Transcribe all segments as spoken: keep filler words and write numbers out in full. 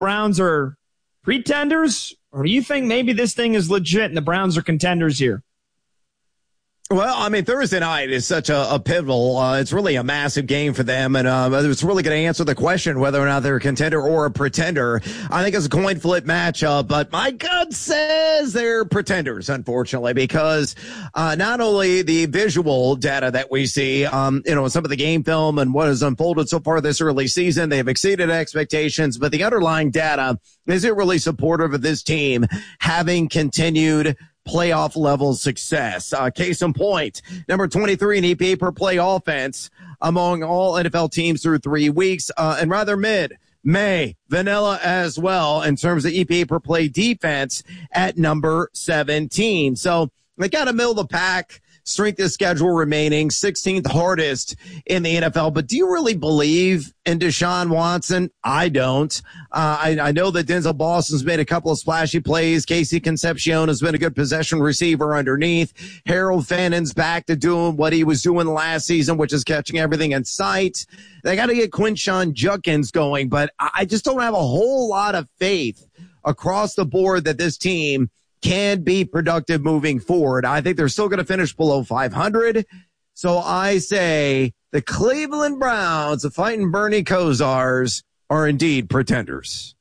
Browns are pretenders, or do you think maybe this thing is legit and the Browns are contenders here? Well, I mean, Thursday night is such a, a pivotal. Uh, it's really a massive game for them, and uh, it's really going to answer the question whether or not they're a contender or a pretender. I think it's a coin flip matchup, but my gut says they're pretenders, unfortunately, because uh, not only the visual data that we see, um, you know, some of the game film and what has unfolded so far this early season, they've exceeded expectations, but the underlying data isn't really supportive of this team having continued playoff level success. Uh, case in point, number twenty-three in E P A per play offense among all N F L teams through three weeks, uh, and rather mid, May, vanilla as well in terms of E P A per play defense at number seventeen. So they got to middle the pack. Strength of schedule remaining, sixteenth hardest in the N F L. But do you really believe in Deshaun Watson? I don't. Uh, I, I know that Denzel Boston's made a couple of splashy plays. Casey Concepcion has been a good possession receiver underneath. Harold Fannon's back to doing what he was doing last season, which is catching everything in sight. They got to get Quinshon Judkins going, but I just don't have a whole lot of faith across the board that this team can be productive moving forward. I think they're still going to finish below five hundred. So I say the Cleveland Browns, the fighting Bernie Kosars, are indeed pretenders.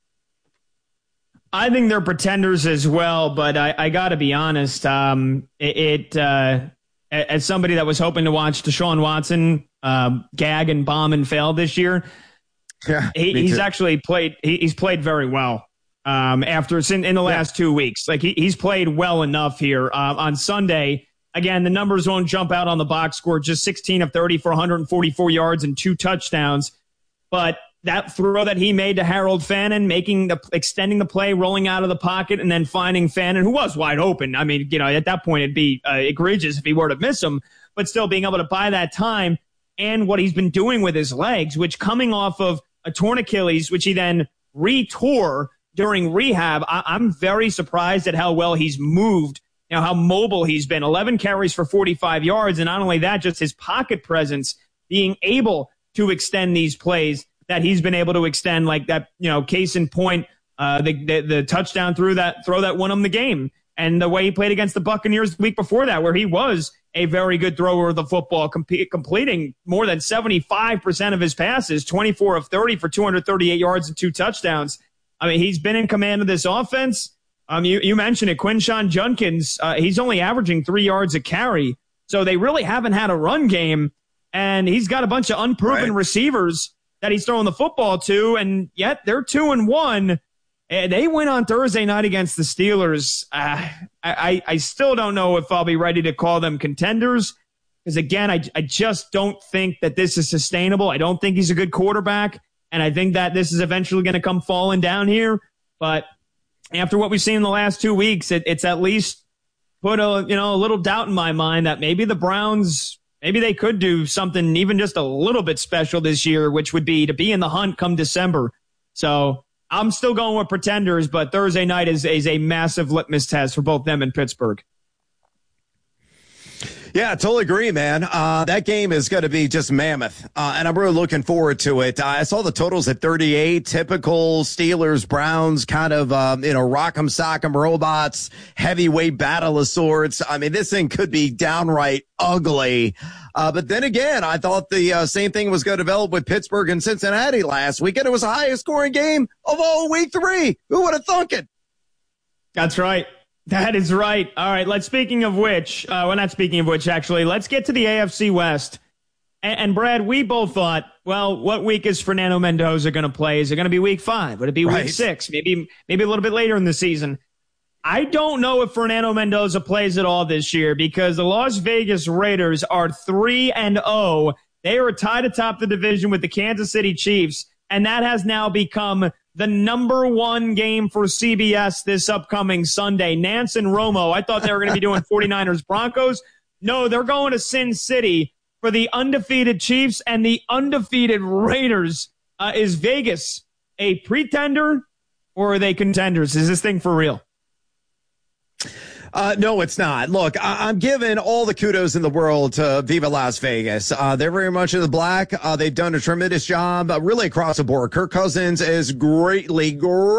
I think they're pretenders as well, but I, I got to be honest. Um, it, it uh, as somebody that was hoping to watch Deshaun Watson um, gag and bomb and fail this year, yeah, he, he's actually played. He, he's played very well. Um, after in, in the last yeah. two weeks, like he, he's played well enough here. Uh, on Sunday, again, the numbers won't jump out on the box score, just sixteen of thirty for one hundred forty-four yards and two touchdowns. But that throw that he made to Harold Fannin, making the, extending the play, rolling out of the pocket, and then finding Fannin, who was wide open. I mean, you know, at that point, it'd be uh, egregious if he were to miss him, but still being able to buy that time and what he's been doing with his legs, which coming off of a torn Achilles, which he then re-tore during rehab, I- I'm very surprised at how well he's moved, you know, how mobile he's been. eleven carries for forty-five yards, and not only that, just his pocket presence, being able to extend these plays that he's been able to extend, like that, you know, case in point, uh, the, the the touchdown through that throw that won him the game, and the way he played against the Buccaneers the week before that, where he was a very good thrower of the football, com- completing more than seventy-five percent of his passes, twenty-four of thirty for two hundred thirty-eight yards and two touchdowns. I mean, he's been in command of this offense. Um, you, you mentioned it, Quinshon Judkins, uh, he's only averaging three yards a carry. So they really haven't had a run game, and he's got a bunch of unproven right. receivers that he's throwing the football to, and yet they're two and one. And they win on Thursday night against the Steelers. Uh, I, I still don't know if I'll be ready to call them contenders, because again, I, I just don't think that this is sustainable. I don't think he's a good quarterback. And I think that this is eventually going to come falling down here. But after what we've seen in the last two weeks, it, it's at least put a you know a little doubt in my mind that maybe the Browns, maybe they could do something even just a little bit special this year, which would be to be in the hunt come December. So I'm still going with pretenders, but Thursday night is, is a massive litmus test for both them and Pittsburgh. Yeah, I totally agree, man. Uh, that game is going to be just mammoth, uh, and I'm really looking forward to it. Uh, I saw the totals at thirty-eight, typical Steelers, Browns, kind of, um, you know, rock'em sock'em robots, heavyweight battle of sorts. I mean, this thing could be downright ugly. Uh, but then again, I thought the uh, same thing was going to develop with Pittsburgh and Cincinnati last weekend. It was the highest scoring game of all week three. Who would have thunk it? That's right. That is right. All right. Let's, speaking of which, uh, well, not speaking of which, actually, let's get to the A F C West. And, and Brad, we both thought, well, what week is Fernando Mendoza going to play? Is it going to be week five? Would it be right. week six? Maybe, maybe a little bit later in the season. I don't know if Fernando Mendoza plays at all this year, because the Las Vegas Raiders are three and oh. They are tied atop the division with the Kansas City Chiefs, and that has now become the number one game for C B S this upcoming Sunday. Nance and Romo, I thought they were going to be doing 49ers Broncos. No, they're going to Sin City for the undefeated Chiefs and the undefeated Raiders. Uh, is Vegas a pretender, or are they contenders? Is this thing for real? Uh, no, it's not. Look, I- I'm giving all the kudos in the world to Viva Las Vegas. Uh, they're very much in the black. Uh, they've done a tremendous job, uh, really across the board. Kirk Cousins is greatly, great.